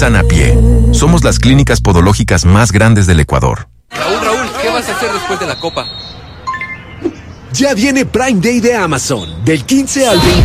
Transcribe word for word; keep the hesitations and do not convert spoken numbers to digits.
Sanapié. Somos las clínicas podológicas más grandes del Ecuador. Raúl, Raúl, ¿qué vas a hacer después de la copa? Ya viene Prime Day de Amazon, del quince al veinte.